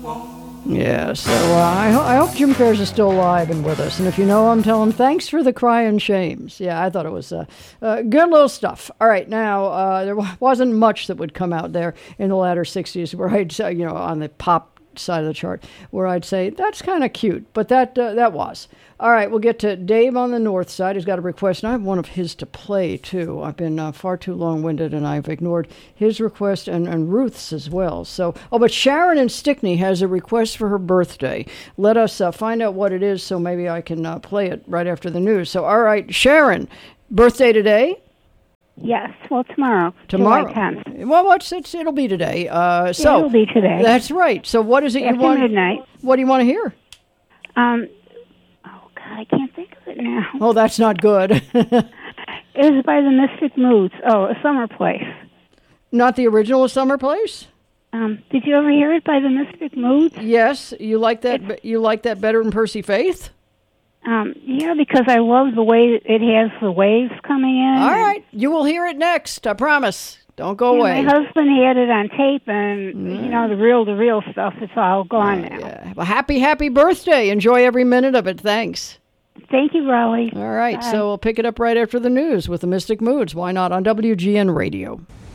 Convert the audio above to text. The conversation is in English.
Yeah, so I hope Jim Ferris is still alive and with us. And if you know him, tell him thanks for the crying shames. Yeah, I thought it was good little stuff. All right, now, there wasn't much that would come out there in the latter 60s where I'd say, on the pop side of the chart, where I'd say, that's kind of cute. But that was. All right, we'll get to Dave on the north side. He's got a request, and I have one of his to play, too. I've been far too long-winded, and I've ignored his request and Ruth's as well. So, but Sharon in Stickney has a request for her birthday. Let us find out what it is, so maybe I can play it right after the news. So, all right, Sharon, birthday today? Yes, well, tomorrow. Tomorrow. July 10th. Well, it'll be today. It'll be today. That's right. So what is it you want? Midnight. What do you want to hear? I can't think of it now. Oh, that's not good. It was by the Mystic Moods. Oh, A Summer Place. Not the original Summer Place? Did you ever hear it by the Mystic Moods? Yes. You like that? You like that better than Percy Faith? Yeah, because I love the way it has the waves coming in. All right. You will hear it next. I promise. Don't go away. My husband had it on tape, and, the real stuff, it's all gone now. Yeah. Well, happy birthday. Enjoy every minute of it. Thanks. Thank you, Raleigh. All right. Bye. So we'll pick it up right after the news with the Mystic Moods. Why not on WGN Radio?